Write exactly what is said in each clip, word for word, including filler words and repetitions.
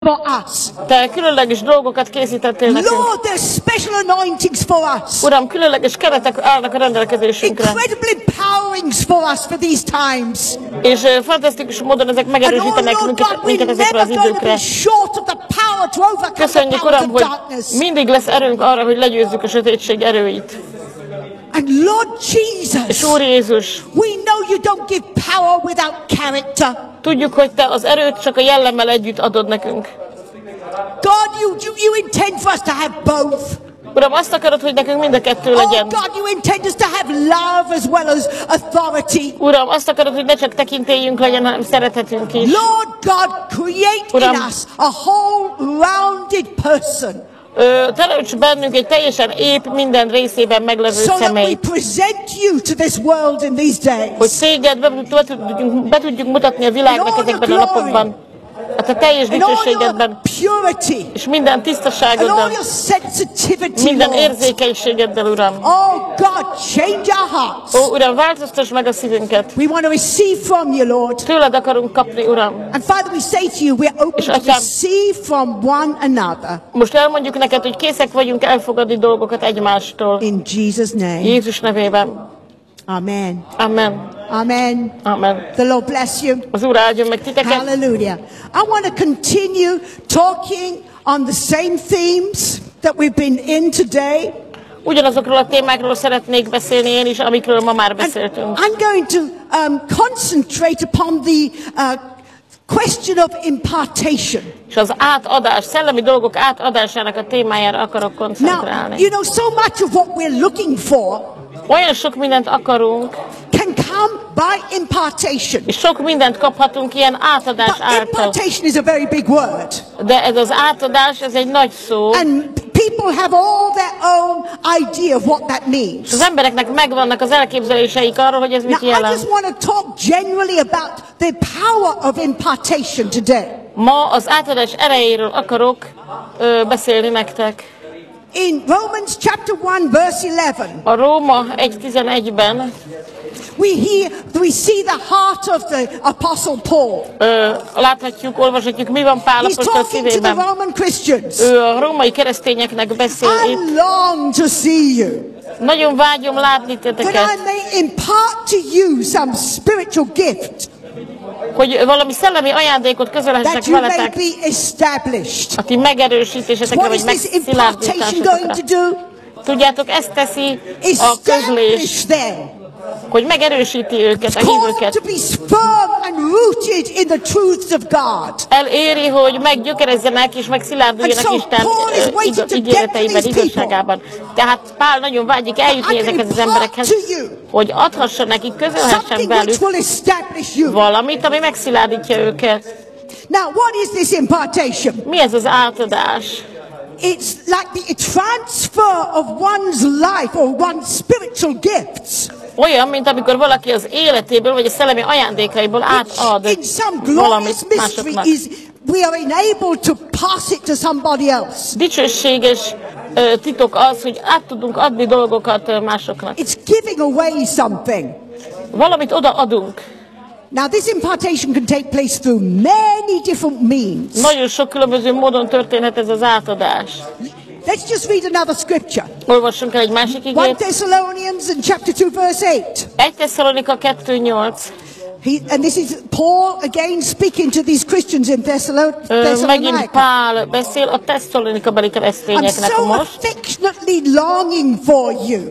for us. Te különleges dolgokat készítettél nekünk. Lord, there's special anointings for us. Uram, különleges keretek állnak a rendelkezésünkre. Incredible empowerings for us for these times. És uh, fantasztikus módon ezek megerősítenek And oh, Lord minket, God, minket we're ezekre never az going to időkre. be short of the power to overcome the Köszönjük, powers Uram, of hogy darkness. mindig lesz erőnk arra, hogy legyőzzük a sötétség erőit. And Lord És Jesus, Úr Jézus, we know you don't give power without character. tudjuk, hogy Te az erőt csak a jellemmel együtt adod nekünk. God, you, you, you intend for us to have both. Uram, azt akarod, hogy nekünk mind a kettő Oh legyen. God, you intend us to have love as well as authority. Uram, azt akarod, hogy ne csak tekintélyünk legyen, hanem szeretetünk is. Lord God, create Uram. in us a whole rounded person Ö, teremts bennünk egy teljesen ép, minden részében meglevő so that we személyt. present you to this world in these Hogy days. Téged be, be, tudjunk, be tudjuk mutatni a világnak ezekben a napokban. A Te teljes In all your dicsőségedben, purity és minden and all tisztaságoddal, your sensitivity, minden Lord. érzékenységeddel, Uram. Oh God, change our hearts. Ó, Uram, változtass meg a szívünket. We want to receive from you, Lord. Tőled akarunk kapni, Uram. And Father, we say to you, we're open És to Atyám, receive from one another. most elmondjuk neked, hogy készek vagyunk elfogadni dolgokat egymástól. In Jesus' name. Jézus nevében. Amen. Amen. Amen. Amen. The Lord bless you. Az Úr áldjon meg titeket. Hallelujah. I want to continue talking on the same themes that we've been in today. Ugyanazokról a témákról szeretnék beszélni én is, amikről ma már And beszéltünk. I'm going to um, concentrate upon the uh, question of impartation. És az átadás, szellemi dolgok átadásának a témájára akarok Now, koncentrálni. you know, so much of what we're looking for Olyan sok mindent akarunk, can come by impartation. és sok mindent kaphatunk ilyen átadás But által. impartation is a very big word. De ez az átadás, ez egy nagy szó. And people have all their own idea of what that means. Az embereknek megvannak az elképzeléseik arról, hogy ez Now, mit I jelent. just want to talk generally about the power of impartation today. Ma az átadás erejéről akarok ö, beszélni nektek. In Romans chapter one, verse eleven, A Róma egy tizenegyben we hear, we see the heart of the Apostle Paul. ö, láthatjuk, olvashatjuk, mi van Pál He's apostol talking to the szívében. Roman Christians. Ő a római keresztényeknek beszél itt. I long to see you, Nagyon vágyom látni that titeket, I may impart to you some spiritual gift, hogy valami szellemi ajándékot közölhessek that you may veletek, be established. aki megerősítésetekre What vagy is this impartation going to megszilárdításokra. do? Tudjátok, ezt teszi a közlés, Establish them. hogy megerősíti őket, a Call them hívőket. to be firm and rooted in the truths of God. Eléri, hogy meggyökerezzenek és megszilárduljanak And so Isten Paul is ö, waiting igaz- to get to ígéreteiben, these people. igazságában. Tehát Pál nagyon vágyik eljutni I can ezekhez az impart emberekhez, to you hogy adhassa nekik, közölhessen something velük which will establish you. valamit, ami megszilárdítja őket. Now, what is this impartation? Mi ez az átadás? It's like the transfer of one's life or one's spiritual gifts. Olyan, mint amikor valaki az életéből vagy a szellemi ajándékaiból átad In some glorious valamit mystery másoknak. is we are enabled to pass it to somebody else. Dicsőséges ö, titok az, hogy át tudunk adni dolgokat ö, másoknak. It's giving away something. Valamit odaadunk. Now, this impartation can take place through many different means. Nagyon sok különböző módon történhet ez az átadás. Let's just read another scripture. Olvassunk el egy másik First igét. Thessalonians in chapter two, verse eight. egy Tesszalonika kettő nyolc. He, and this is Paul again speaking to these Christians in Thessalon- Ö, Megint Thessalonica. Pál beszél a Tesszalonika beli I'm keresztényeknek so most. affectionately longing for you.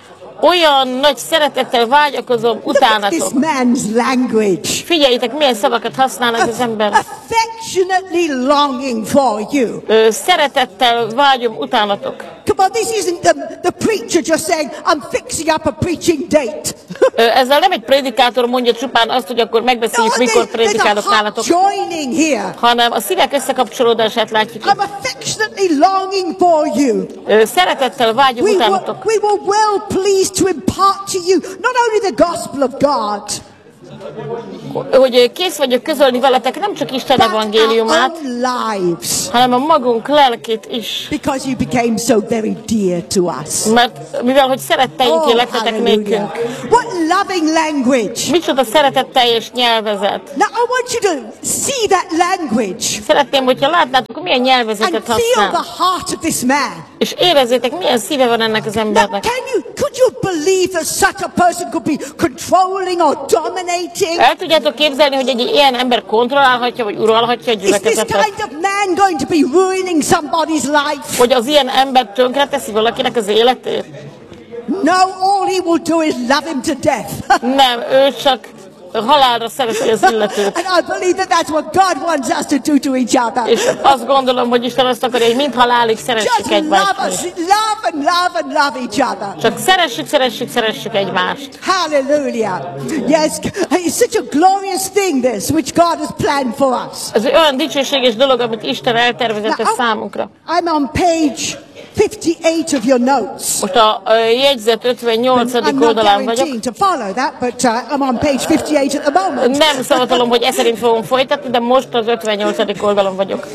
Olyan nagy szeretettel vágyakozom Look at this utánatok. man's language. Figyeljétek, milyen szavakat használ ez az ember. Affectionately longing for you. Ö, Szeretettel vágyom utánatok. Come on, this isn't the, the preacher just saying, I'm fixing up a preaching date. Ö, Ezzel nem egy prédikátor mondja csupán azt, hogy akkor megbeszéljük, No, mikor there's, there's a prédikálok heart nálatok, joining here. hanem a szívek összekapcsolódását látjuk. I'm affectionately longing for you. Ö, Szeretettel vágyom We were, utánatok. we were well pleased to impart to you not only the gospel of God, hogy kész vagyok közölni veletek nem csak Isten evangéliumát, hanem a magunk lelkét is. Because you became so very dear to us. Mert mivel, hogy szeretteinké lettetek nékünk. What loving language. Micsoda szeretetteljes nyelvezet. Now I want you to see that language. Szeretném, hogyha látnátok, milyen nyelvezetet and feel használ. the heart of this man. És érezzétek, milyen szíve van ennek az Now, embernek. can you, could you believe that such a person could be controlling or dominating? El tudjátok képzelni, hogy egy ilyen ember kontrollálhatja, vagy uralhatja a Is this gyülekezetet? kind of man going to be ruining somebody's life? Hogy az ilyen ember tönkreteszi valakinek az életét? No, all he will do is love him to death. Nem, ő csak halálra szereti az illetőt. And I believe that that's what God wants us to do to each other. És azt gondolom, hogy Isten azt akarja, hogy mind halálig szeressük Just love egymást. us, love and love and love each other. Csak szeressük, szeressük, szeressük egymást. Hallelujah. Yes, it's such a glorious thing this, which God has planned for us. Ez egy olyan dicsőséges dolog, amit Isten eltervezett a számunkra. I'm on page fifty-eight of your notes. Most a uh, jegyzet ötvennyolcadik I'm not oldalán vagyok. guaranteeing to follow that, but uh, I'm on page fifty-eight at the moment. Nem szavatolom, hogy e szerint fogom folytatni, de most az ötvennyolcadik oldalon vagyok.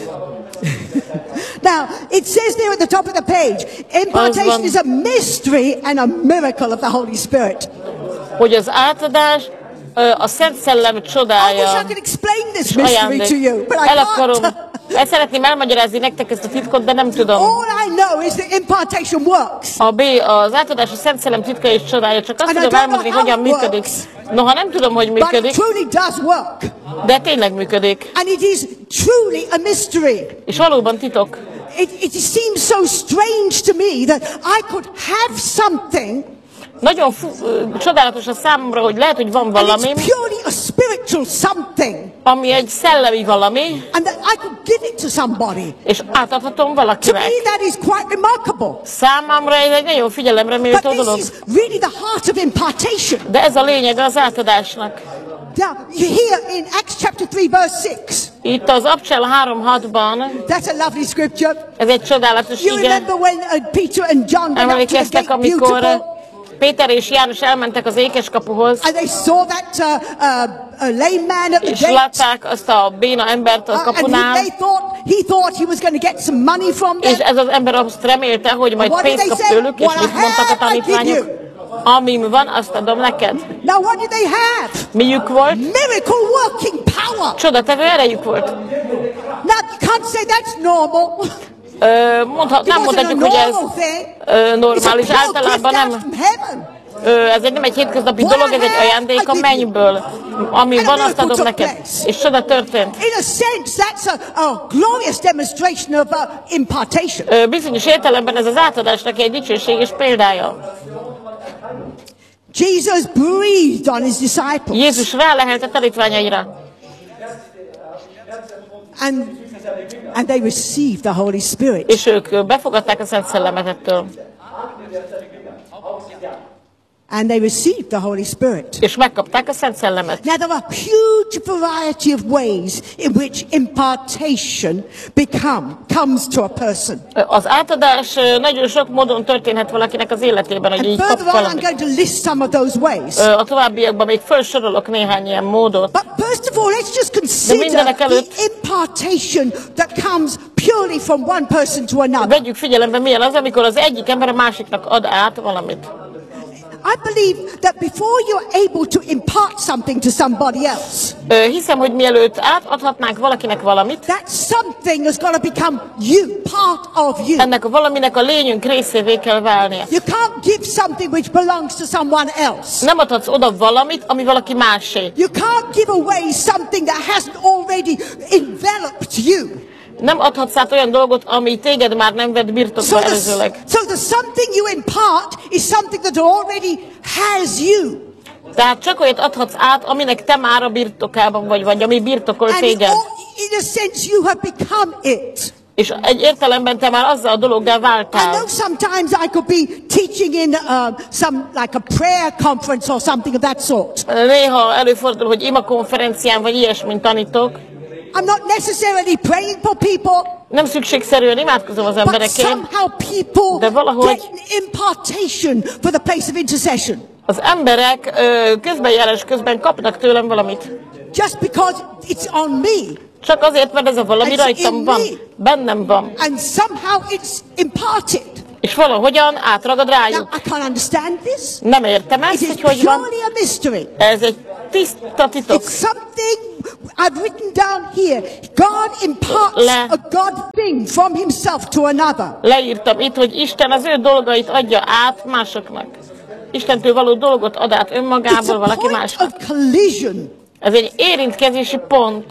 Now, it says there at the top of the page, impartation is a mystery and a miracle of the Holy Spirit. Hogy az átadás a Szent Szellem I wish csodája. I could explain this mystery to you, but I El akarom, can't. el szeretném elmagyarázni nektek ezt a titkot, de nem tudom. All I know is that impartation works. A B, az átadás a Szent Szellem titka és csodája, csak azt And I tudom don't know elmondani, how hogyan it működik. works. Noha nem tudom, hogy But it működik, truly does work. de tényleg működik. And it is truly a mystery. És valóban titok. It, it seems so strange to me that I could have something Nagyon fu- ö, csodálatos a számomra, hogy lehet, hogy van and valami, it's purely a spiritual something, ami egy szellemi valami, and that I could give it to somebody. és átadhatom To valakinek. me, that is quite remarkable. Számomra ez egy nagyon figyelemre But méltó this dolog. is really the heart of impartation. De ez a lényeg az átadásnak. Now, you hear in Acts chapter three, verse six. Itt az Abcsel három hatban, That's a lovely scripture. ez egy csodálatos You ige. remember when uh, Peter and John went up to the Emlékeztek, gate, amikor beautiful, Péter és János elmentek az ékeskapuhoz, and they saw that uh, uh, uh, lame man at the és gate. látták azt a béna embert a Uh, and he, kapunál, they thought, he thought he was going to get some money from them. és ez az ember azt remélte, hogy majd What did pénzt they kap say? tőlük, és What I mit mondtak a have, I give tanítványok? Amim van, azt adom neked. Now what did they have? Miük volt? Miracle working power. Csodatevő erejük volt. Now you can't say that's normal. Ö, mondhat, It nem wasn't a mondhatjuk, hogy ez normal thing. ö, It's a normális. pure Általában gift out nem. from heaven. Ö, ez egy nem egy hétköznapi dolog, ez egy ajándék a mennyből. Ami van, azt adom neked. És csoda történt. In a sense, that's a, a glorious demonstration of uh, impartation. Ö, bizonyos értelemben ez az átadásnak egy dicsőséges példája. Jesus breathed on his disciples, Jézus rálehelt a tanítványaira, and and they received the Holy Spirit. és ők befogadták a Szent Szellemet ettől. And they received the Holy Spirit. És megkapták a Szent Szellemet. Now there are huge variety of ways in which impartation become comes to a person. Az átadás ö, nagyon sok módon történhet valakinek az életében, hogy And így kap further on, I'm valamit. going to list some of those ways. Ö, A továbbiakban még felsorolok néhány ilyen módot. But first of all, let's just consider mindenek the előtt- impartation that comes purely from one person to another. Vegyük figyelembe, milyen az, amikor az egyik ember a másiknak ad át valamit. I believe that before you're able to impart something to somebody else, Ö, Hiszem, hogy mielőtt átadhatnánk valakinek valamit, that something has got to become you, part of you. ennek a valaminek a lényünk részévé kell válnia. You can't give something which belongs to someone else. Nem adhatsz oda valamit, ami valaki másé. You can't give away something that hasn't already enveloped you. Nem adhatsz át olyan dolgot, ami téged már nem vett So birtokba the, előzőleg. so the something you impart is something that already has you. Tehát csak olyat adhatsz át, aminek te már a birtokában vagy, vagy ami birtokol And in, téged. all, in a sense you have become it. És egy értelemben te már azzal a dologgá I váltál. know sometimes I could be teaching in uh, some like a prayer conference or something of that sort. Néha előfordul, hogy ima konferencián vagy ilyesmint tanítok. I'm not necessarily praying for people, Nem szükségszerűen imádkozom az but emberekért. somehow people De valahogy- get an impartation for the place of intercession. Az emberek ö, közbenjárás közben kapnak tőlem valamit. just because it's on me. Csak azért, mert ez a valami rajtam van, bennem van. And somehow it's imparted. És valahogyan átragad rájuk. Now, I can't understand this. Nem értem ezt, hogy hogy van. A mystery. Ez egy tiszta titok. It's something I've written down here. God imparts Le. a God thing from himself to another. Leírtam itt, hogy Isten az ő dolgait adja át másoknak. Istentől való dolgot ad át önmagából valaki másnak. It's a point of collision. Ez egy érintkezési pont.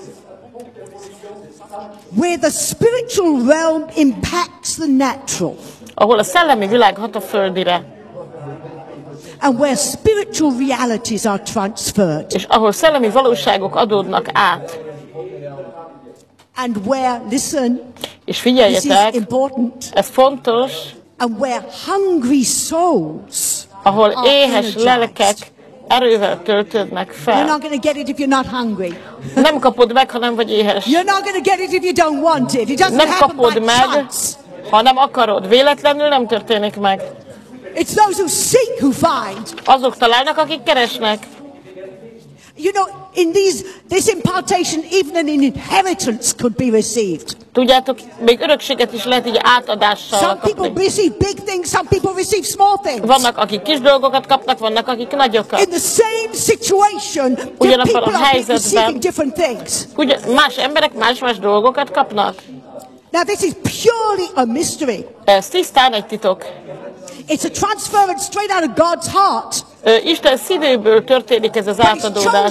Where the spiritual realm impacts the natural. Ahol a szellemi világ hat a földire. And where spiritual realities are transferred. És ahol szellemi valóságok adódnak át. And where, listen, és figyeljetek, ez fontos, and where hungry souls ahol éhes lelkek erővel töltődnek fel. You're not going to get it if you're not hungry. Nem kapod meg, ha nem vagy éhes. You're not going to get it if you don't want it. It doesn't nem happen kapod by meg, chance. ha nem akarod. Véletlenül nem történik meg. It's those who seek who find. Azok találnak, akik keresnek. You know, in these, this impartation, even an inheritance could be received. Tudjátok, még örökséget is lehet így átadással Some kapni. people receive big things, some people receive small things. Vannak, akik kis dolgokat kapnak, vannak, akik nagyokat. In the same situation, Ugyanabban people a are helyzetben, receiving different things. Ugyan, más emberek más-más dolgokat kapnak. Now this is purely a mystery. Ez tisztán egy titok. It's a transference straight out of God's heart. Ö, Isten szívéből történik ez az átadódás.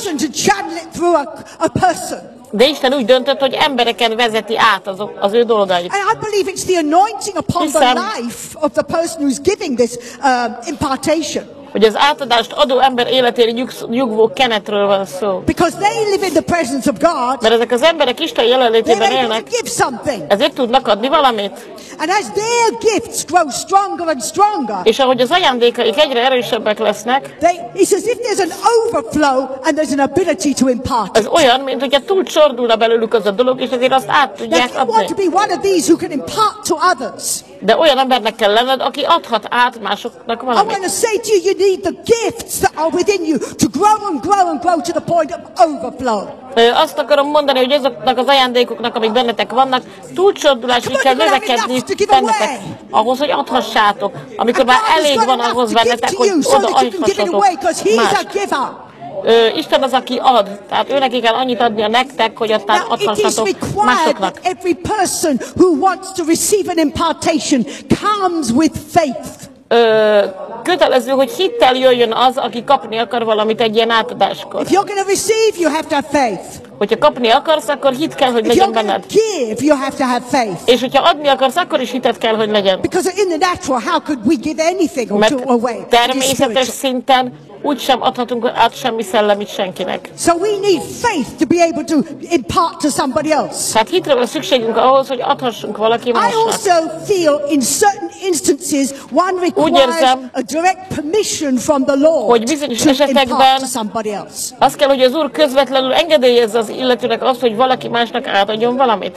De Isten úgy döntött, hogy embereken vezeti át az, az ő dolgait. And I believe it's the anointing upon the life of the person who's giving this um, impartation. Hogy az átadást adó ember életére nyug, nyugvó kenetről van szó. Because they live in the presence of God. Mert ezek az emberek Isten jelenlétében élnek. Ezért tudnak adni valamit. And as their gifts grow stronger and stronger. És ahogy az ajándékaik egyre erősebbek lesznek. They, it's as if there's an overflow and there's an ability to impart. Ez olyan, mint hogyha túl csordulna belőlük az a dolog, és ezért azt át tudják adni. You want to be one of these who can impart to others. De olyan embernek kell lenned, aki adhat át másoknak valamit. I want to say to you, you need the gifts that are within you to grow and grow and grow to the point of overflow. Azt akarom mondani, hogy azoknak az ajándékoknak, amik bennetek vannak, túlcsordulásig kell növekedni bennetek, ahhoz, hogy adhassátok. Amikor már elég van ahhoz bennetek, hogy odaadhassatok más. Ö, Isten az, aki ad. Tehát ő neki kell annyit adnia nektek, hogy aztán adhassatok másoknak. Every person who wants to receive an impartation comes with faith. Ö, kötelező, hogy hittel jöjjön az, aki kapni akar valamit egy ilyen átadáskor. If you're going to receive, you have to have faith. Hogyha kapni akarsz, akkor hit kell, hogy legyen benned. Give, you have to have faith. És hogyha adni akarsz, akkor is hitet kell, hogy legyen. Because in the natural, how could we give anything or Mert away? természetes szinten úgy sem adhatunk át semmi szellemit senkinek. So we need faith to be able to impart to somebody else. Tehát hitre van szükségünk ahhoz, hogy adhassunk valaki másnak. I also feel in certain instances one requires a direct permission from the Lord hogy bizonyos to esetekben impart to somebody else. Az kell, hogy az Úr közvetlenül engedélyezze az illetőnek azt, hogy valaki másnak átadjon valamit.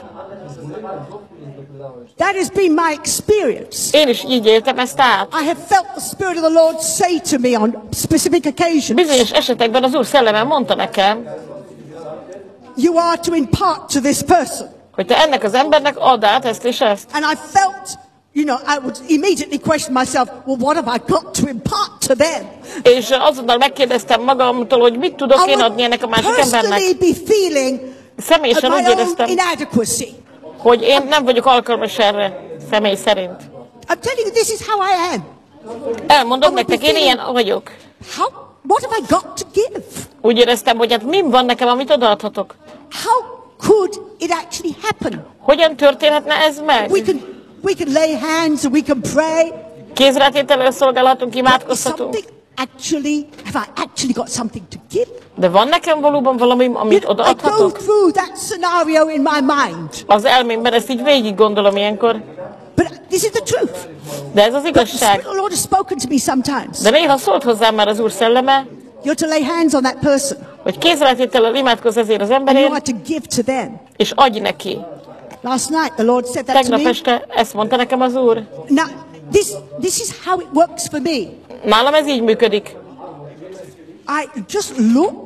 That has been my experience. Én is így éltem ezt át. I have felt the Spirit of the Lord say to me on specific occasions. Bizonyos esetekben az Úr szelleme mondta nekem, you are to impart to this person. Hogy te ennek az embernek add át ezt és ezt. And I felt, you know, I would immediately question myself, well, what have I got to impart to them? És azonnal megkérdeztem magamtól, hogy mit tudok én adni ennek a másik embernek. Személyesen úgy éreztem, hogy én nem vagyok alkalmas erre, személy szerint. I'm telling you, this is how I am. Elmondom nektek, én ilyen vagyok. How, what have I got to give? Úgy éreztem, hogy hát mi van nekem, amit odaadhatok. How could it actually happen? Hogyan történhetne ez meg? We can, we can lay hands and we can pray. Kézrátétellel szolgálhatunk, imádkozhatunk. Actually, have I actually got something to give? De van nekem valóban valami, amit odaadhatok? I go through that scenario in my mind. Az elmémben ezt így végig gondolom ilyenkor. But this is the truth. De ez az igazság. The Lord has spoken to me sometimes. De néha szólt hozzám már az Úr szelleme, you're to lay hands on that person. Hogy kézrátétellel imádkozz ezért az emberért, and you are to give to them. És adj neki. Last night the Lord said that Tegnap to me. este ezt mondta nekem az Úr. Now, this, this is how it works for me. Nálam ez így működik. I just look.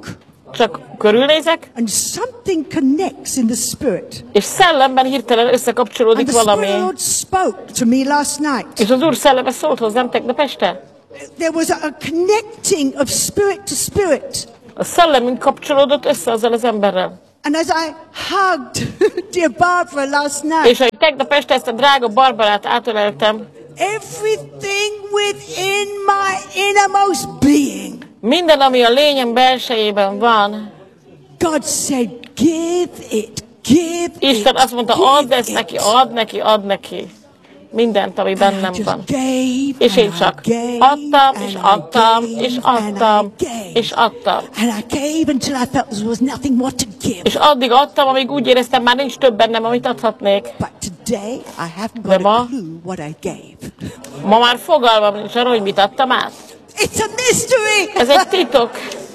csak körülnézek, and something connects in the spirit. és szellemben hirtelen And összekapcsolódik the Spirit of valami. the Lord spoke to me last night. És az Úr szelleme szólt hozzám tegnap este. There was a, a connecting of spirit to spirit. A szellemünk kapcsolódott össze azzal az emberrel. And as I hugged dear Barbara last night, És ahogy tegnap este ezt a drága Barbarát átöleltem, everything within my innermost being, minden, ami a lényem belsejében van, God said, give it, give Isten it, azt mondta, give add ezt it. neki, add neki, add neki. Mindent, ami bennem Just van. gave, És én and csak I gave, adtam, és and I adtam, gave, és and I adtam, gave. és adtam. And I gave until I felt there was nothing more to give. És addig adtam, amíg úgy éreztem, már nincs több bennem, amit adhatnék. But today I haven't De got ma- a clue what I gave. Ma már fogalmam nincs arról, hogy mit adtam át. It's a mystery. Ez egy titok.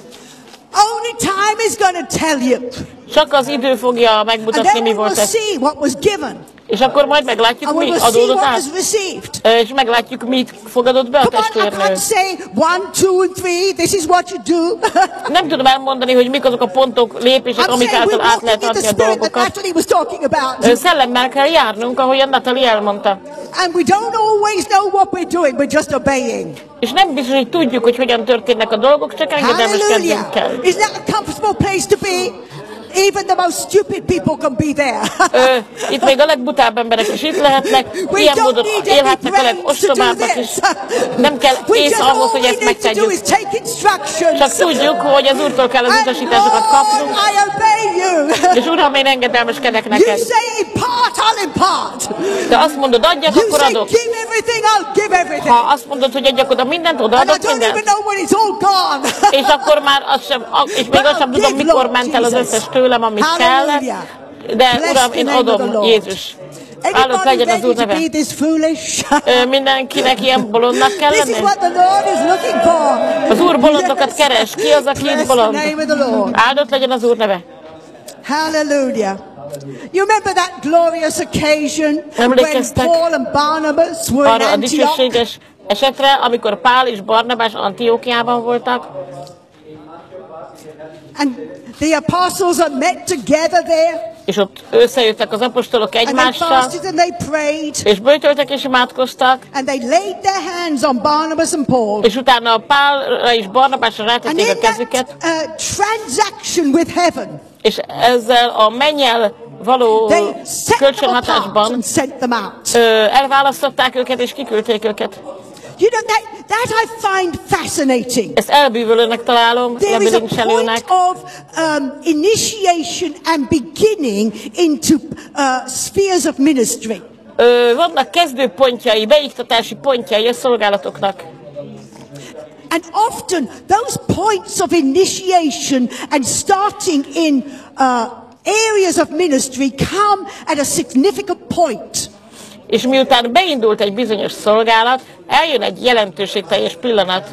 Only time is going to tell you. Csak az idő fogja And megmutatni, then mi we will volt ez. see what was given. És akkor majd meglátjuk, And we mi will see adódott what át. was received. Ö, És meglátjuk, mit fogadott be a Come on, I testvérnő. can't say one, two, and three. This is what you do. Nem tudom elmondani, hogy mik azok a pontok, lépések, I'm amik saying által we're át lehet walking in the adni a spirit that dolgokat. Natalie was talking about. Ö, Szellemmel kell járnunk, ahogyan Natalie elmondta. And we don't always know what we're doing. We're just obeying. És nem biztos, hogy tudjuk, hogy hogyan történnek a dolgok, csak engedelmeskednünk kell. Hallelujah. Isn't that a comfortable place to be? Even the most stupid people can be there. Ö, itt még a legbutább emberek is itt lehetnek, We ilyen don't módon need any élhetnek a brains to do legostobábbak is. this. Nem kell We ész just ahhoz, all hogy we ezt need to do is megtegyük. take instructions. Csak tudjuk, hogy az Úrtól kell az And utasításokat Lord, kapnunk, I obey you. és Uram, én engedelmeskedek You neked. say impart, I'll impart. De azt mondod, adjak, You akkor say adok. give everything, I'll give everything. Ha azt mondod, hogy adjak oda mindent, And I odaadok don't even mindent. know when it's all gone. És akkor már azt sem, és még azt sem tudom, mikor ment el az összes tőlem, amit kellett. De Uram, én adom, Jézus. Áldott Anybody legyen az ready Úr to neve. be this foolish? Ö, Mindenkinek ilyen bolondnak kell This is lenni? what the Lord is looking for. Az Úr bolondokat keres. Ki az, aki Bless itt the bolond? name of the Lord. Áldott legyen az Úr neve. Hallelujah. You remember that glorious occasion when Emlékeztek Paul and Barnabas were in arra a Antioch? dicsőséges esetre, amikor Pál és Barnabás Antiókiában voltak, And the apostles are met together there. és ott összejöttek az apostolok And they egymással, fasted and they prayed. és böjtöltek és imádkoztak, And they laid their hands on Barnabas and Paul. és utána Pálra és Barnabásra And rátették a in that kezüket, uh, transaction with heaven, és ezzel a mennyel való they set them apart kölcsönhatásban and sent them out. ö, elválasztották őket és kiküldték őket. You know, that, that I find fascinating. Ezt elbűvölőnek találom, There is a point lebilincselőnek. of um, initiation and beginning into uh, spheres of ministry. Ö, vannak kezdőpontjai, beiktatási pontjai a szolgálatoknak. And often those points of initiation and starting in uh, areas of ministry come at a significant point. És miután beindult egy bizonyos szolgálat, eljön egy jelentőségteljes pillanat.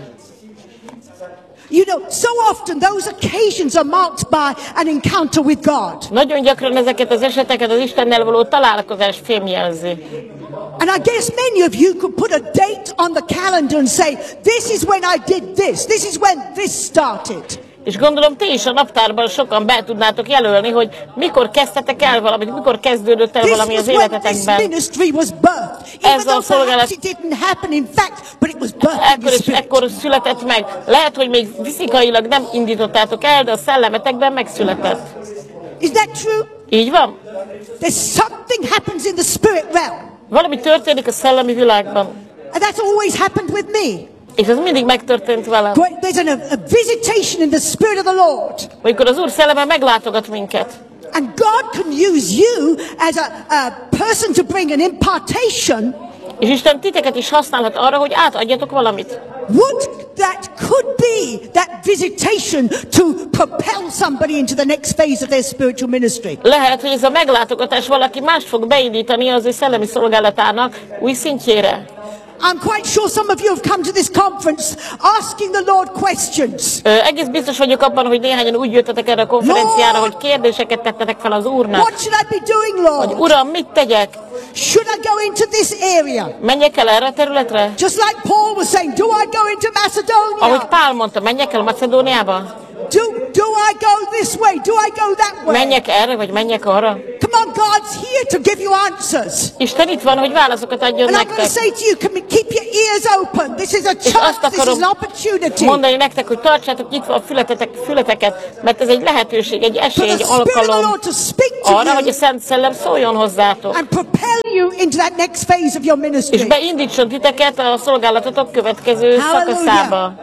You know, so often those occasions are marked by an encounter with God. Nagyon gyakran ezeket az eseteket az Istennel való találkozás fémjelzi. And I guess many of you could put a date on the calendar and say, this is when I did this. This is when this started. És gondolom, ti is a naptárban sokan be tudnátok jelölni, hogy mikor kezdtetek el valamit, mikor kezdődött el This valami was az when this életetekben. ministry was birthed. Even Ez a though szolgálat- perhaps it didn't happen in fact, but it was birthed in Ekkor the és spirit. ekkor született meg. Lehet, hogy még fizikailag nem indítottátok el, de a szellemetekben megszületett. Is that true? Így van? There's something happens in the spirit realm. Valami történik a szellemi világban. And that's always happened with me. És ez mindig megtörtént velem. There's an, a visitation in the spirit of the Lord. Amikor az Úr szelleme meglátogat minket. And God can use you as a, a person to bring an impartation. És Isten titeket is használhat arra, hogy átadjatok valamit. Would that could be that visitation to propel somebody into the next phase of their spiritual ministry. Lehet, hogy ez a meglátogatás valaki mást fog beindítani az ő szellemi szolgálatának új szintjére. I'm quite sure some of you have come to this conference asking the Lord questions. Ö, egész biztos vagyok abban, hogy néhányan úgy jöttetek erre a konferenciára, hogy kérdéseket tettetek fel az Úrnak. What should I be doing, Hogy Lord? Uram, mit tegyek? Should I go into this area? Menjek el erre a területre? Just like Paul was saying, do I go into Ahogy Macedonia? Pál mondta, menjek el Macedóniába? Do Do I go this way? Do I go that way? Menjek erre, vagy menjek arra? Come on, God's here to give you answers. Isten itt van, hogy válaszokat adjon And I'm going to nektek. say to you, come, keep your ears open. This is a És chance, azt this is akarom an opportunity. mondani nektek, hogy tartsátok nyitva a fületetek, fületeket, mert ez egy lehetőség, egy For esély, the egy Spirit of the alkalom Lord to speak to arra, hogy a you Szent Szellem szóljon hozzátok. and propel you into that next phase of your És ministry. beindítson titeket a szolgálatotok következő Hallelujah. szakaszába.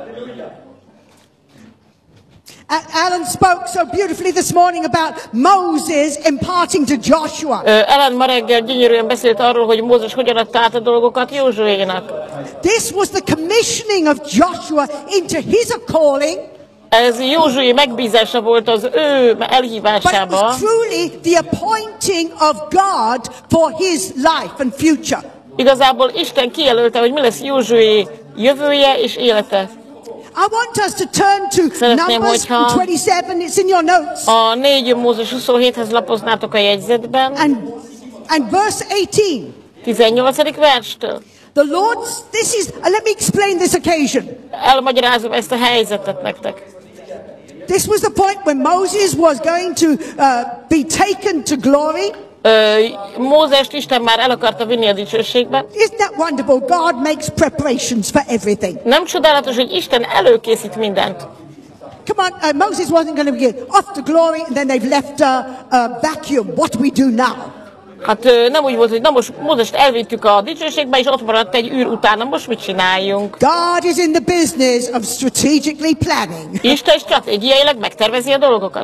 Alan spoke so beautifully this morning about Moses imparting to Joshua. Ellen ma reggel gyönyörűen beszélt arról, hogy Mózes hogyan adta át a dolgokat Józsuénak. This was the commissioning of Joshua into his calling. Ez Józsué megbízása volt az ő But it elhívásába, was truly the appointing of God for his life and future. igazából Isten kijelölte, hogy mi lesz Józsué jövője és élete. I want us to turn to Szeretném, Numbers hogyha twenty-seven. It's in your notes. a négy Mózes huszonhéthez lapoznátok a jegyzetben, And, and verse eighteen. tizennyolcadik verstől. The Lord, this is, uh, let me explain this occasion. Elmagyarázom ezt a helyzetet nektek. This was the point when Moses was going to uh, be taken to glory. Ö, Mózest Isten már el akarta vinni a dicsőségbe. Isn't that wonderful? God makes preparations for everything. Nem csodálatos, hogy Isten előkészít mindent. Come on, uh, Moses wasn't going to get off to glory and then they've left a, a vacuum. What do we do now? Hát ö, nem úgy volt, hogy na most Mózest elvittük a dicsőségbe, és ott maradt egy űr utána, most mit csináljunk? God is in the business of strategically planning. Isten stratégiailag megtervezi a dolgokat.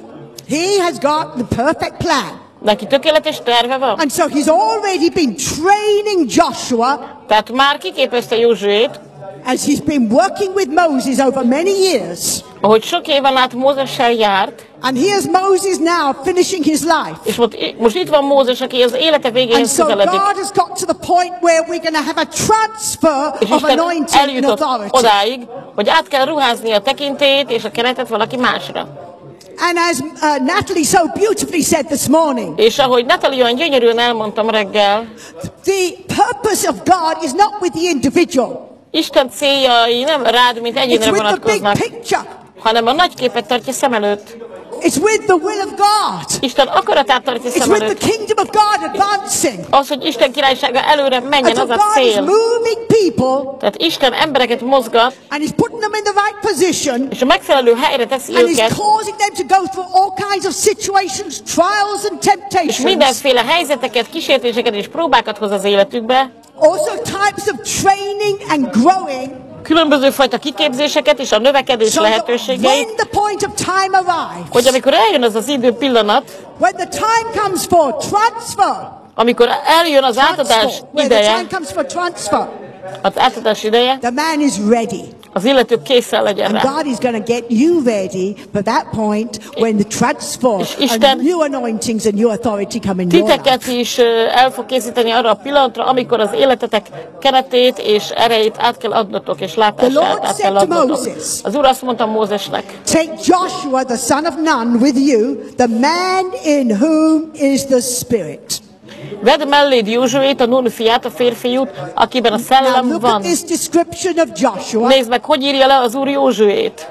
He has got the perfect plan. Neki tökéletes terve van. And so he's already been training Joshua Tehát már kiképezte Józsuét, as he's been working with Moses over many years. ahogy sok éven át Mózessel járt, And here's Moses now finishing his life. és most, most itt van Mózes, aki az élete And végéhez so God közeledik. has got to the point where we're going to have a transfer És of Isten anointing and eljutott authority. odáig, hogy át kell ruházni a tekintélyt és a keretet valaki másra. And as uh, Natalie so beautifully said this morning, És ahogy Natalie olyan gyönyörűen elmondtam reggel, the purpose of God is not with the individual. Isten céljai nem rád, mint It's egyénre with the big vonatkoznak, picture. hanem a nagy képet tartja szem előtt. It's with the will of God. Isten akaratát tartja It's szem with the előtt. kingdom of God advancing. Az, hogy Isten királysága előre And menjen, so az a God is cél. moving people Tehát Isten embereket mozgat, and he's putting them in the right position és a megfelelő helyre teszi and he's őket, causing them to go through all kinds of situations, trials and és temptations. mindenféle helyzeteket, kísértéseket és próbákat hoz az életükbe, Also types of training and growing. különböző fajta kiképzéseket és a növekedés So that lehetőségeit, when the point of time arrives, hogy amikor eljön az az idő pillanat, when the time comes for transfer, amikor eljön az átadás transfer, when the ideje, time comes for transfer, az átadás ideje, the man is ready. az illető készen legyen And rá. God is going to get you ready for that point when the transfer És and Isten new anointings and new authority come in your life. Titeket is ö, el fog készíteni arra a pillanatra, amikor az életetek keretét és erejét át kell adnotok, és The látását Lord át said kell to adnotok. Moses, Az Úr azt mondta Mózesnek, take Joshua, the son of Nun, with you, the man in whom is the Spirit. vedd melléd Józsuét, a Nun fiát, a férfiút, akiben a Now szellem look at van. this description of Joshua. Nézd meg, hogy írja le az Úr Józsuét.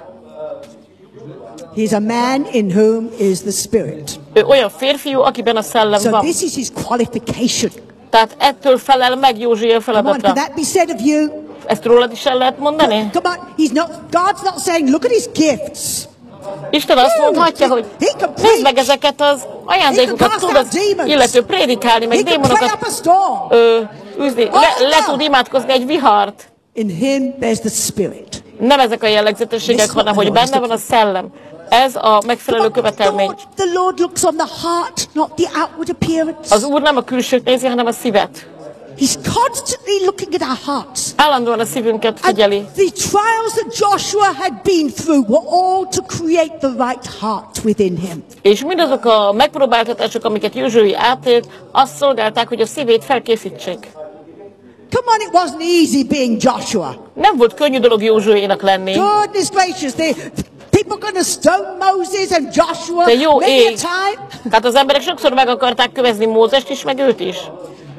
He's a man in whom is the Spirit. Ő olyan férfiú, akiben a szellem So van. this is his qualification. Tehát ettől felel meg Józsué Come on, can feladatra. that be said of you? Ezt rólad is el lehet mondani? Come on, he's not. God's not saying, look at his gifts. Isten azt mondhatja, hogy nézd meg ezeket az ajándékokat, tud az illető prédikálni, meg He can play démonokat up a storm. ö, üzni, le, le tud imádkozni egy vihart. In him there's the Spirit. Nem ezek a jellegzetességek, hanem hogy benne van a szellem. Ez a megfelelő The követelmény. Lord, the Lord looks on the heart, not the outward appearance. Az Úr nem a külsőt nézi, hanem a szívet. He's constantly looking at our hearts. Állandóan a szívünket And figyeli. the trials that Joshua had been through were all to create the right heart within him. És mindazok a megpróbáltatások, amiket Józsué átélt, azt szolgálták, hogy a szívét felkészítsék. Come on, it wasn't easy being Joshua. Nem volt könnyű dolog Józsuénak lenni. Goodness gracious, they, people gonna stone Moses and Joshua De jó many a ég. time. Hát az emberek sokszor meg akarták kövezni Mózest is, meg őt is.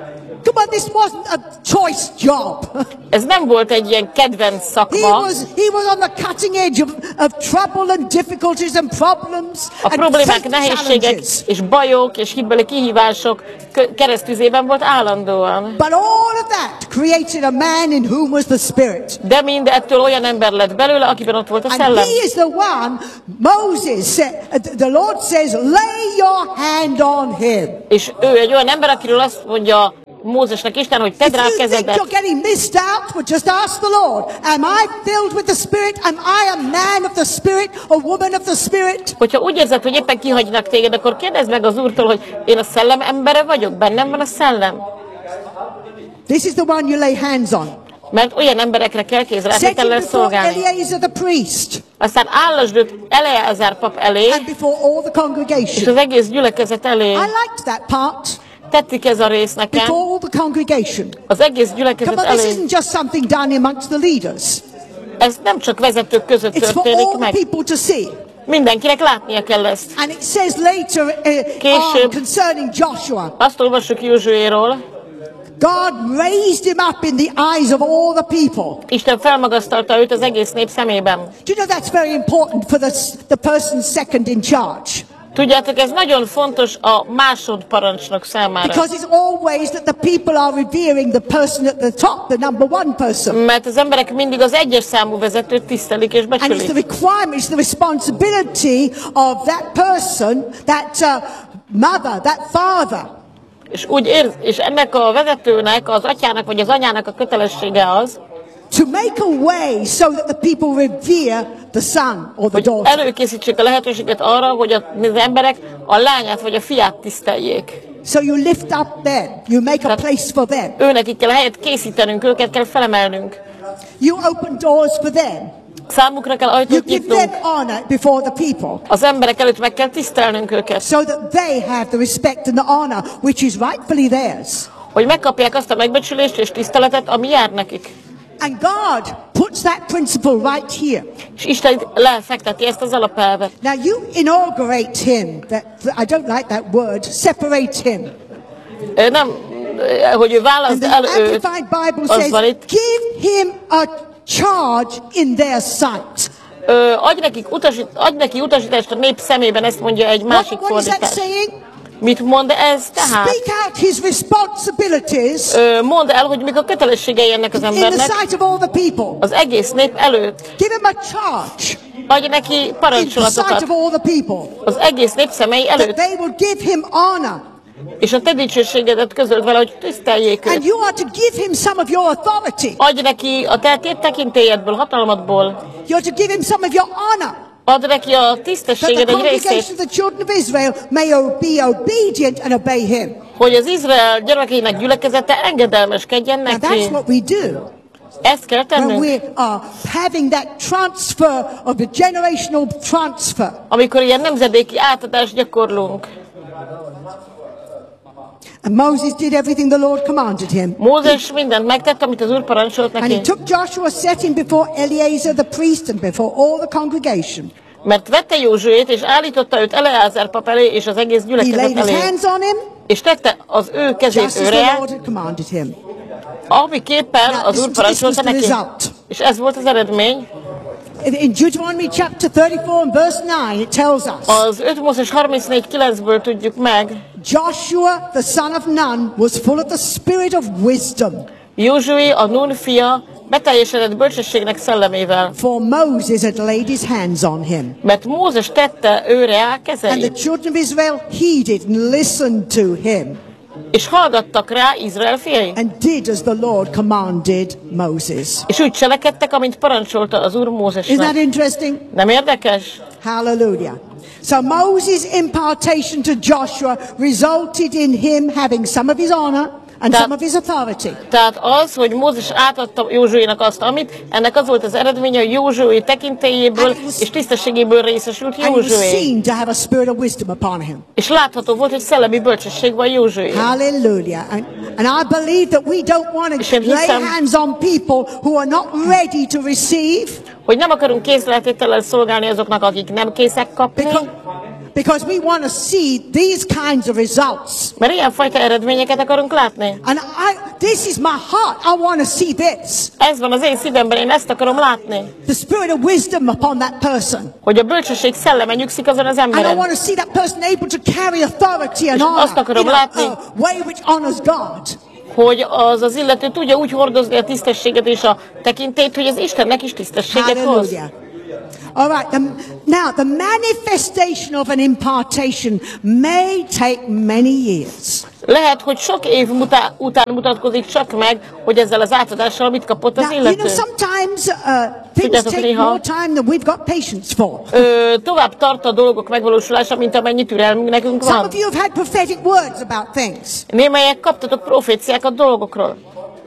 Come on, this wasn't a choice job. Ez nem volt egy ilyen kedvenc He szakma. was, he was on the cutting edge of, of trouble and difficulties and problems A and problémák, faith nehézségek challenges. és bajok és hitbeli kihívások kö- keresztüzében volt állandóan. But all of that created a man in whom was the Spirit. De mindettől olyan ember lett belőle, akiben ott volt a And szellem. he is the one, Moses said, the Lord says, lay your hand on him. És ő egy olyan ember, akiről azt mondja Mózesnek Isten, hogy tedd If rá a you think kezedet. you're getting missed out, well, just ask the Lord, am I filled with the Spirit? Am I a man of the Spirit, a woman of the Spirit? Hogyha úgy érzed, hogy éppen kihagynak téged, akkor kérdezd meg az Úrtól, hogy én a szellem embere vagyok, bennem van a szellem. This is the one you lay hands on. Mert olyan emberekre kell Set him kézrátétellel before szolgálni. Eliezer the priest Aztán állasd őt Eleazár pap elé, and before all the és congregation. az egész gyülekezet elé. I liked that part. Tetszik ez a rész nekem. Before all the congregation. Az egész Come gyülekezet on, this elé. isn't just something done amongst the leaders. Ez nem csak vezetők között It's for történik all the meg. people to see. Mindenkinek látnia kell ezt. And it says later uh, Később. on concerning Joshua, Azt olvassuk Józsuéról, God raised him up in the eyes of all the people. Isten felmagasztalta őt az egész nép szemében. Do you know that's very important for the, the person second in charge? Tudjátok, ez nagyon fontos a másodparancsnok számára. Because it's always that the people are revering the person at the top, the number one person. Mert az emberek mindig az egyes számú vezetőt tisztelik és And it's the becsülik. requirement, it's the responsibility of that person, that uh, mother, that father, És úgy érz, és ennek a vezetőnek, az atyának vagy az anyának a kötelessége az, to make a way so that the people revere the son or the hogy daughter. előkészítsék a lehetőséget arra, hogy az emberek a lányát vagy a fiát tiszteljék. So you lift up them, you make a place for them, Őnekik kell helyet készítenünk, őket kell felemelnünk. you open doors for them, Számukra kell you ajtót give them nyitnunk. honor before the people, Az emberek előtt meg kell tisztelnünk őket, so that they have the respect and the honor which is rightfully theirs. hogy megkapják azt a megbecsülést és tiszteletet, ami jár nekik. And God puts that principle right here. És Isten lefekteti ezt az alapelvet. Now you inaugurate him. That, I don't like that word. Separate him. Ö, Nem, ö, hogy ő And választ the el őt, Amplified Bible az says, van itt. give him a charge in their sight. Ö, adj, nekik utasít, adj neki utasítást a nép szemében, ezt mondja egy másik What, what is that fordítás. saying? Mit mond ez tehát? Speak out his responsibilities Ö, Mondd el, hogy mik a kötelességei ennek az in the embernek sight of all the people. az egész nép előtt. Give him a charge Adj neki in the sight parancsolatokat of all the people. az egész nép szemei That előtt, they will give him honor. és a te dicsőségedet közöld vele, hogy tiszteljék And őt. you are to give him some of your authority. Adj neki a te tekintélyedből, hatalmadból. You're to give him some of your honor. Add neki a That the tisztességed egy congregation részét, of the children of Israel may o- be obedient and obey him. hogy az Izrael gyermekeinek gyülekezete engedelmeskedjen Now neki. that's what we do Ezt kell when tennünk. we are having that transfer of the generational transfer. Amikor ilyen nemzedéki átadást gyakorlunk. And Moses did everything the Lord commanded him. Mózes mindent megtett, amit az Úr parancsolt And he neki. took Joshua, set him before Eleazar the priest and before all the congregation. Mert vette Józsuét, és állította őt Eleazár pap elé, és az egész He gyülekezet laid his elé. hands on him, És tette az ő kezét just as the őre, Lord had commanded him. amiképpen Now, az this, Úr this was parancsolta the neki. result. És ez volt az eredmény. In in Deuteronomy chapter thirty-four and verse nine, it tells us, Az öt Mózes harmincnégy kilencből tudjuk meg, Joshua, the son of Nun, was full of the spirit of wisdom, Józsué, a Nun fia, beteljesedett bölcsességnek szellemével. for Moses had laid his hands on him. Mert Mózes tette őre á And the kezeit, children of Israel heeded and listened to him és hallgattak rá Izrael fiai. and did as the Lord commanded Moses. És úgy cselekedtek, amint parancsolta az Úr Isn't that Mózesnek. interesting? Nem érdekes? Hallelujah. So Moses' impartation to Joshua resulted in him having some of his honor and That- some of his authority. Tehát az, hogy Mózes átadta Józsuénak azt, amit, ennek az volt az eredménye, hogy Józsué tekintélyéből And it was- és tisztességéből részesült And he was Józsué. seen to have a spirit of wisdom upon him. És látható volt, hogy szellemi bölcsesség van Józsué. Hallelujah. And, and I believe that we don't want És to én lay hiszem- hands on people who are not ready to receive Hogy nem akarunk készletétellel szolgálni azoknak, akik nem készek kapni, because, Because we want to see these kinds of results. Mert ilyen fajta eredményeket akarunk látni. And I, this is my heart. I want to see this. Ez van az én szívemben, én ezt akarom látni. The spirit of wisdom upon that person. Hogy a bölcsesség szelleme nyugszik azon az And I emberen. want to see that person able to carry authority and És azt honor akarom in a, látni, a way which honors God. hogy az az illető tudja úgy hordozni a tisztességet és a tekintélyt, hogy az Istennek is tisztességet hoz. Hallelujah. All right. The, now, the manifestation of an impartation may take many years. Lehet, hogy sok év mutá- után mutatkozik csak meg, hogy ezzel az átadással mit kapott az Now, you know, illető. sometimes uh, things Tudjátok, take néha- more time than we've got patience for. Ö, tovább tart a dolgok megvalósulása, mint amennyi türelmünk nekünk Some van. of you have had prophetic words about things, Némelyek kaptatok proféciákat dolgokról,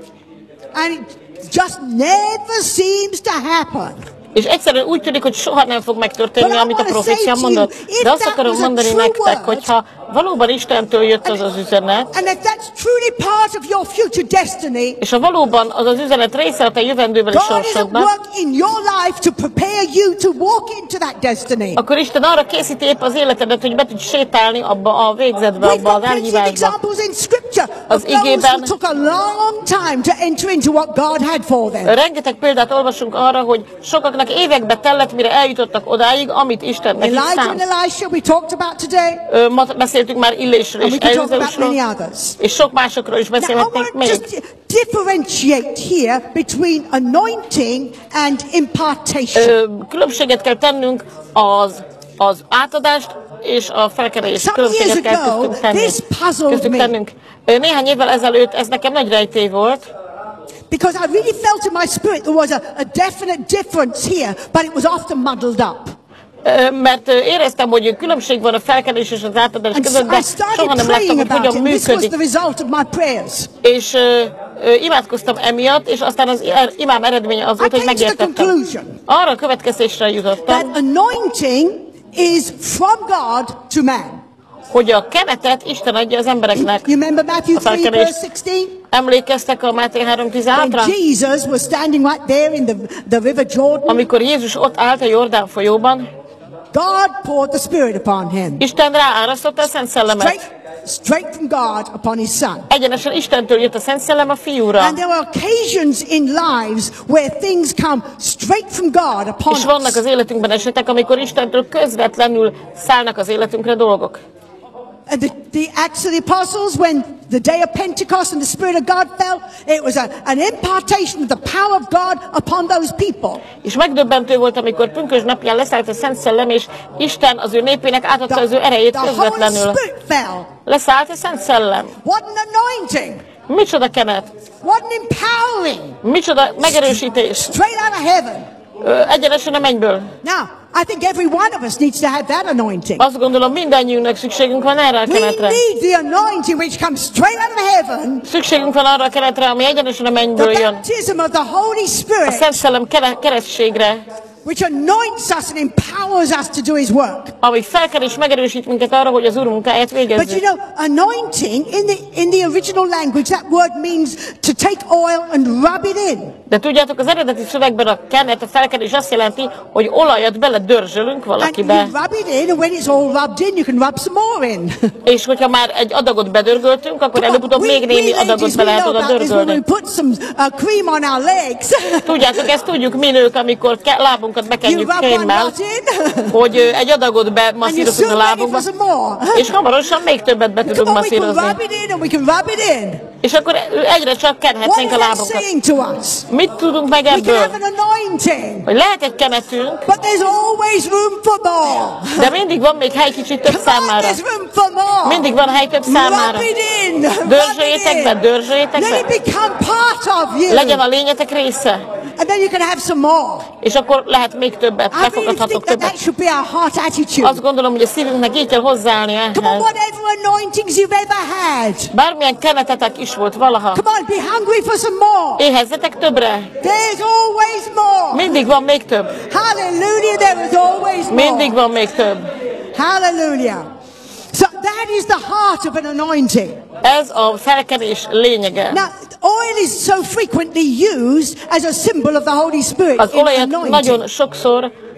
and it just never seems to happen. és egyszerűen úgy tűnik, hogy soha nem fog megtörténni, But I amit a wanna profécia say to mondott. you, if De azt that akarom was a mondani true nektek, word, hogyha valóban Istentől jött az az üzenet, And if that's truly part of your future destiny, és ha valóban az az üzenet része a te jövendőbeli God is at sorsodnak, work in your life to prepare you to walk into that destiny. akkor Isten arra készíti épp az életedet, hogy be tudj sétálni abba a végzetbe, We've abba got az plenty of elhívásba. examples in Scripture of Az those igében- who took a long time to enter into what God had for them. Rengeteg példát olvasunk arra, hogy sokaknak évekbe tellett, mire eljutottak odáig, amit Isten nekik Elijah and szánt. Elisha, we talked about today, Ö, Ma beszéltünk már Illésről and és we can talk about Elizeusról, many others. és sok másokról is Now, I beszélhetnénk want to még. just differentiate here between anointing and impartation. Ö, Különbséget kell tennünk az, az átadást és a felkerést. Some Különbséget years kell ago, köztünk tenni. this puzzled Köztünk me. tennünk. Ö, Néhány évvel ezelőtt ez nekem nagy rejtély volt, Because I really felt in my spirit there was a, a definite difference here, but it was often muddled up. Ö, mert ö, éreztem, hogy különbség van a felkerés és az átadás And so között, de I started soha nem láttam, praying hogy about hogyan it. This was működik. the result of my prayers. És ö, ö, imádkoztam emiatt, és aztán az er- imám eredménye az volt, I hogy came to the megértettem. conclusion Arra a következésre jutottam, that anointing is from God to man. hogy a kenetet Isten adja az embereknek. You remember Matthew A three, felkerést. verse sixteen? Emlékeztek a Máté három tizenhátra? When Jesus was standing right there in the, the river Jordan, Amikor Jézus ott állt a Jordán folyóban, God poured the Spirit upon him. Isten ráárasztotta a Szent Szellemet. Straight, straight from God upon his Son. Egyenesen Istentől jött a Szent Szellem a fiúra. And there are occasions in lives where things come straight from God upon És vannak us. az életünkben esetek, amikor Istentől közvetlenül szállnak az életünkre dolgok. And the, the Acts of the Apostles, when the day of Pentecost and the Spirit of God fell, it was a, an impartation of the power of God upon those people. És megdöbbentő volt, amikor pünkösd napján leszállt a Szent Szellem, és Isten az ő népének átadta az ő erejét the Holy közvetlenül. Spirit fell. Leszállt a Szent Szellem. What an anointing! Micsoda kenet! What an empowering! Micsoda megerősítés! Straight out of heaven. Ö, Egyenesen a mennyből. Now, I think every one of us needs to have that anointing. Azt gondolom, mindannyiunknak szükségünk van erre a We kenetre. need the anointing which comes straight out of heaven. Szükségünk van arra a kenetre, ami egyenesen a The mennyből jön. baptism of the Holy A Spirit, Szent Szellem kere- keresztségre, which anoints us and empowers us to do His work. ami felkel és megerősít minket arra, hogy az Úr munkáját But you végezzük. know, anointing in the in the original language, that word means to take oil and rub it in. De tudjátok, az eredeti szövegben a kenet, a felkelés azt jelenti, hogy olajat bele dörzsölünk And you valakibe. rub it in, and when it's all rubbed in, you can rub some more in. És hogyha már egy adagot bedörgöltünk, akkor előbb-utóbb még némi adagot be lehet oda when we dörzsölni. put some uh, cream on our legs. Tudjátok, ezt tudjuk mi nők, amikor ke- lábunkat You bekenjük rub one krémmel, knot in, hogy ö, egy adagot and you're bemasszírozunk a soon ready for lábunkba, some more. és hamarosan még többet be tudunk Come on, we can masszírozni. rub it in, and we can rub it in. És akkor egyre csak What kenhetnénk is a that lábunkat. saying to us? Mit tudunk meg We can ebből? have an anointing, Hogy lehet egy kenetünk, but there's always room for more. de mindig van még hely kicsit több Come on, számára. there's room for more. Mindig van hely több számára. Rub it in. Rub Dörzsöljétek be, it in. dörzsöljétek Let be. it become part of you. Legyen a lényetek része. And then you can have some more. És akkor lehet még többet, I really befogadhatok think that that többet. should be our heart attitude. Azt gondolom, hogy a szívünknek így kell hozzáállni Come on, ehhez. whatever anointings you've ever had. Bármilyen kenetetek is volt valaha. Come on, be hungry for some more. Éhezzetek többre. There's always more. Mindig van még több. Hallelujah, there is always Mindig more. van még több. Hallelujah. So that is the heart of an anointing. Ez a felkenés lényege. Now, oil is so frequently used as a symbol of the Holy Spirit Az in olajat anointing. nagyon sokszor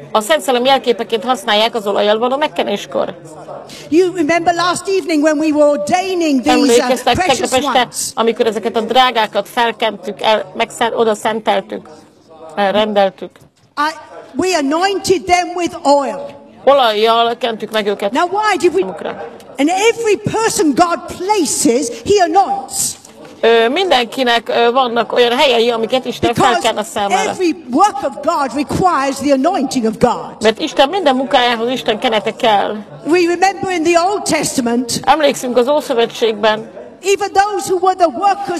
a Szent Szellem jelképeként használják az olajjal való megkenéskor. You remember last evening when we were ordaining these uh, Emlékeztek precious tegnap este, ones? amikor ezeket a drágákat felkentük, el, meg oda szenteltük, rendeltük. I, we anointed them with oil. Olajjal kentük meg őket. Now why did we? And every person God places, He anoints. Ö, mindenkinek ö, vannak olyan helyei, amiket Isten felken a számára. Every work of God requires the anointing of God. Mert Isten minden munkájához Isten kenete kell. We remember in the Old Testament, Emlékszünk az Ószövetségben, even those who were the workers